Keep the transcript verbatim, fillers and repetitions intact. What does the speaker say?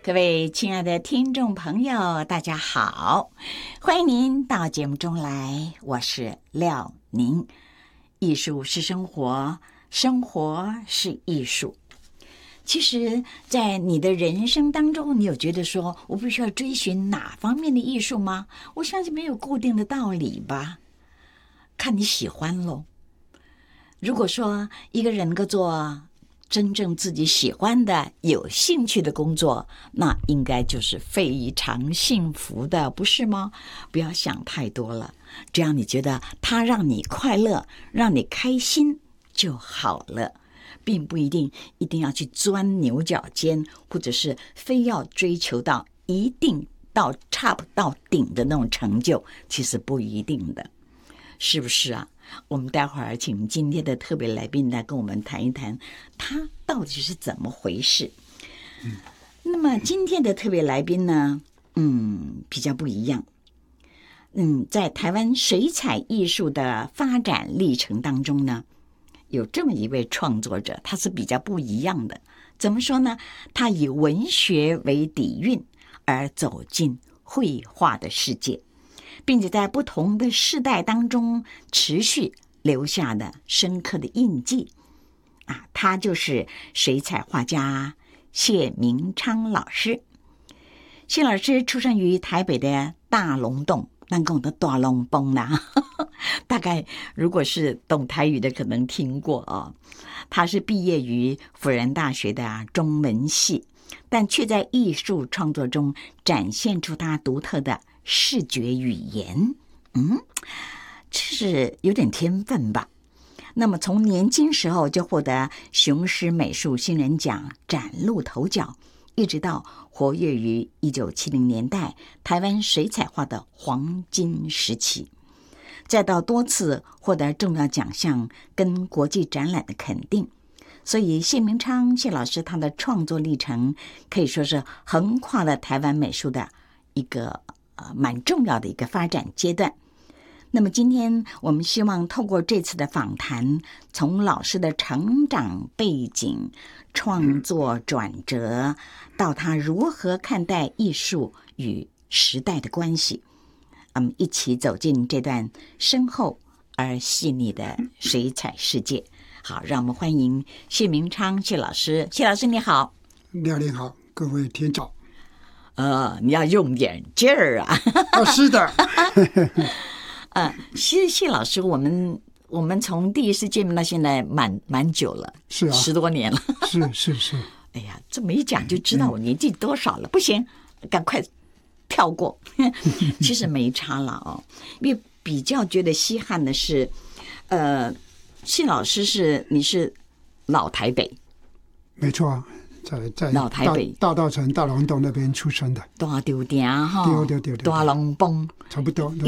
各位亲爱的听众朋友，大家好，欢迎您到节目中来，我是廖宁。艺术是生活，生活是艺术。其实在你的人生当中，你有觉得说我必须要追寻哪方面的艺术吗？我相信没有固定的道理吧，看你喜欢咯。如果说一个人能够做真正自己喜欢的、有兴趣的工作，那应该就是非常幸福的，不是吗？不要想太多了，只要你觉得它让你快乐、让你开心就好了，并不一定一定要去钻牛角尖，或者是非要追求到一定到 top 到顶的那种成就，其实不一定的，是不是啊？我们待会儿请今天的特别来宾来跟我们谈一谈他到底是怎么回事。嗯，那么今天的特别来宾呢，嗯，比较不一样。嗯，在台湾水彩艺术的发展历程当中呢，有这么一位创作者，他是比较不一样的。怎么说呢？他以文学为底蕴而走进绘画的世界，并且在不同的世代当中持续留下的深刻的印记啊，他就是水彩画家谢明昌老师。谢老师出生于台北的大龙洞，咱讲的大龙崩啦，大概如果是懂台语的可能听过哦。他是毕业于辅仁大学的中文系，但却在艺术创作中展现出他独特的视觉语言。嗯，这是有点天分吧。那么从年轻时候就获得雄狮美术新人奖崭露头角，一直到活跃于一九七零年代台湾水彩画的黄金时期，再到多次获得重要奖项跟国际展览的肯定。所以谢明昌谢老师他的创作历程可以说是横跨了台湾美术的一个呃蛮重要的一个发展阶段。那么今天我们希望透过这次的访谈，从老师的成长背景、创作转折，到他如何看待艺术与时代的关系，我们一起走进这段深厚而细腻的水彩世界。好，让我们欢迎谢明昌谢老师。谢老师你好。 廖您好，各位听众。 呃，你要用点劲儿啊。 哦，是的。 呃，谢谢老师，我们我们从第一次见面到现在蛮蛮久了， 是啊， 十多年了。 是是是。 哎呀，这么一讲就知道我年纪多少了，嗯、不行，赶快跳过。其实没差了哦，因为比较觉得稀罕的是，呃。谢老师是你是老台北， 没错啊，在在老台北大稻埕大龙洞那边出生的， 大丢店哈， 对对对对， 大龙崩差不多。